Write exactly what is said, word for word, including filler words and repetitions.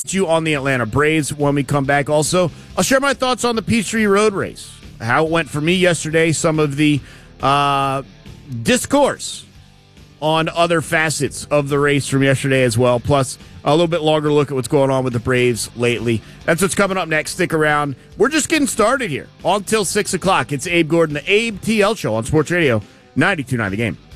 you on the Atlanta Braves when we come back. Also, I'll share my thoughts on the Peachtree Road Race, how it went for me yesterday, some of the uh, discourse on other facets of the race from yesterday as well, plus a little bit longer look at what's going on with the Braves lately. That's what's coming up next. Stick around. We're just getting started here. On till six o'clock. It's Abe Gordon, the Abe T L Show on Sports Radio ninety-two point nine The Game.